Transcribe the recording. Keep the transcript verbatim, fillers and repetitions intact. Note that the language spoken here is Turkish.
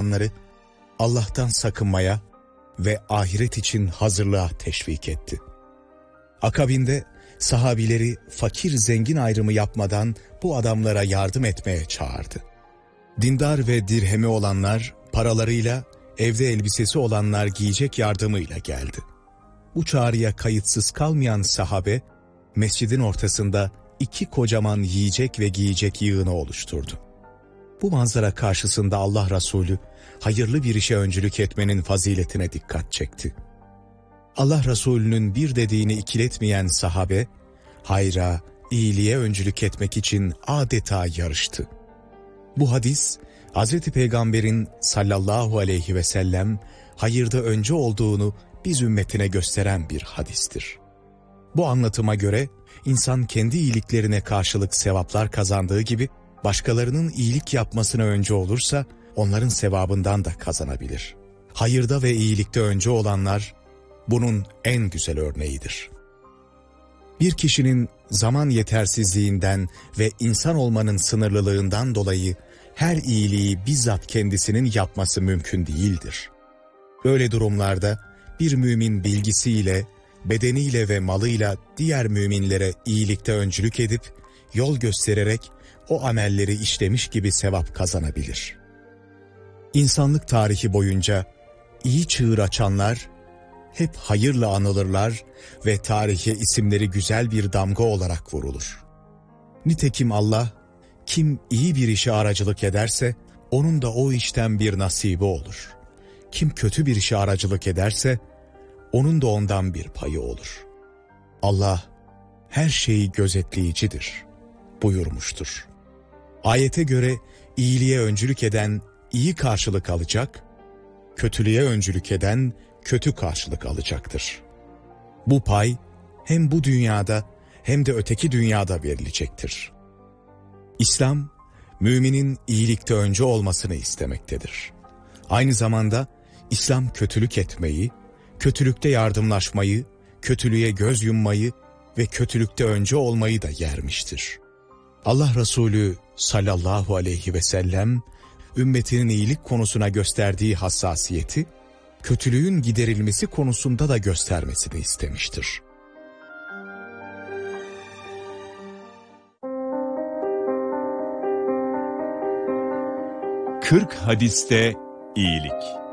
insanları Allah'tan sakınmaya ve ahiret için hazırlığa teşvik etti. Akabinde sahabileri fakir zengin ayrımı yapmadan bu adamlara yardım etmeye çağırdı. Dindar ve dirhemi olanlar paralarıyla, evde elbisesi olanlar giyecek yardımıyla geldi. Bu çağrıya kayıtsız kalmayan sahabe, mescidin ortasında iki kocaman yiyecek ve giyecek yığını oluşturdu. Bu manzara karşısında Allah Resulü, hayırlı bir işe öncülük etmenin faziletine dikkat çekti. Allah Resulü'nün bir dediğini ikiletmeyen sahabe, hayra, iyiliğe öncülük etmek için adeta yarıştı. Bu hadis, Hazreti Peygamber'in sallallahu aleyhi ve sellem hayırda önce olduğunu biz ümmetine gösteren bir hadistir. Bu anlatıma göre insan kendi iyiliklerine karşılık sevaplar kazandığı gibi başkalarının iyilik yapmasına önce olursa onların sevabından da kazanabilir. Hayırda ve iyilikte önce olanlar bunun en güzel örneğidir. Bir kişinin zaman yetersizliğinden ve insan olmanın sınırlılığından dolayı her iyiliği bizzat kendisinin yapması mümkün değildir. Böyle durumlarda bir mümin bilgisiyle, bedeniyle ve malıyla diğer müminlere iyilikte öncülük edip yol göstererek o amelleri işlemiş gibi sevap kazanabilir. İnsanlık tarihi boyunca iyi çığır açanlar hep hayırla anılırlar ve tarihe isimleri güzel bir damga olarak vurulur. Nitekim Allah, kim iyi bir işe aracılık ederse onun da o işten bir nasibi olur. Kim kötü bir işe aracılık ederse onun da ondan bir payı olur. Allah her şeyi gözetleyicidir buyurmuştur. Ayete göre iyiliğe öncülük eden iyi karşılık alacak, kötülüğe öncülük eden kötü karşılık alacaktır. Bu pay hem bu dünyada hem de öteki dünyada verilecektir. İslam, müminin iyilikte önce olmasını istemektedir. Aynı zamanda İslam kötülük etmeyi, kötülükte yardımlaşmayı, kötülüğe göz yummayı ve kötülükte önce olmayı da yermiştir. Allah Resulü sallallahu aleyhi ve sellem, ümmetinin iyilik konusuna gösterdiği hassasiyeti, kötülüğün giderilmesi konusunda da göstermesini istemiştir. kırk hadiste iyilik.